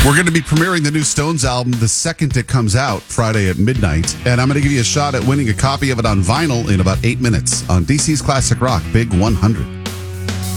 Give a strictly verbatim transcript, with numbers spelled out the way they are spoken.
We're going to be premiering the new Stones album the second it comes out, Friday at midnight. And I'm going to give you a shot at winning a copy of it on vinyl in about eight minutes on D C's Classic Rock Big one hundred.